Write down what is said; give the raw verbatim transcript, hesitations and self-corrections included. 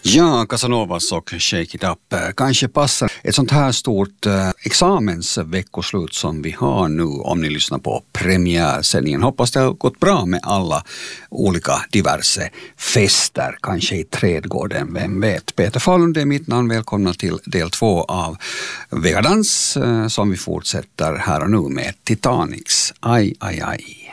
Ja, Casanovas och Shake It Up kanske passar ett sånt här stort eh, examensveckoslut som vi har nu, om ni lyssnar på premiärsändningen. Hoppas det har gått bra med alla olika diverse fester, kanske i trädgården, vem vet. Peter Falund är mitt namn, välkomna till del två av Vegadans eh, som vi fortsätter här och nu med Titanics Aj, aj, aj.